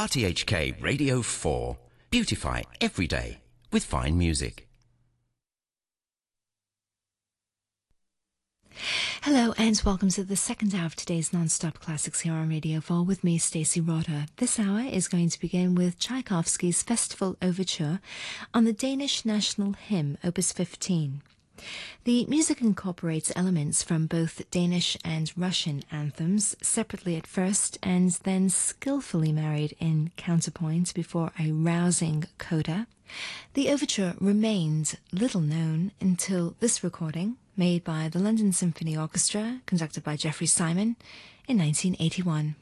RTHK Radio 4. Beautify every day with fine music. Hello and welcome to the second hour of today's non-stop classics here on Radio 4 with me, Stacey Rotter. This hour is going to begin with Tchaikovsky's Festival Overture on the Danish National Hymn, Opus 15. The music incorporates elements from both Danish and Russian anthems, separately at first and then skillfully married in counterpoint before a rousing coda. The overture remained little known until this recording, made by the London Symphony Orchestra, conducted by Jeffrey Simon, in 1981.